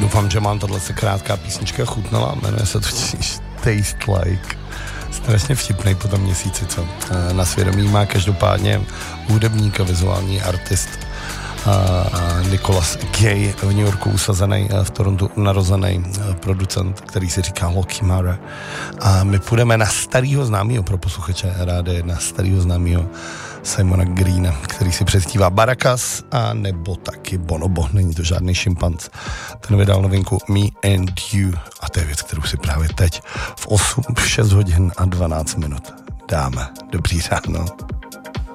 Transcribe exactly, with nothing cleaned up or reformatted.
Doufám, že mám tato krátká písnička chutnala, jmenuje se to Taste Like. Strašně vtipnej po tom měsíci, co na svědomí má každopádně hudebník a vizuální artist uh, Nicholas Gay, v New Yorku usazený, v Torontu narozený producent, který si říká Loki Mara. A my půjdeme na starýho známýho pro posluchače rádi, na starýho známýho Simona Greena, který si předstívá Baracas, a nebo taky Bonobo, není to žádný šimpanz. Ten vydal novinku Me and You a to je věc, kterou si právě teď v osm, šest hodin a dvanáct minut dáme. Dobrý ráno.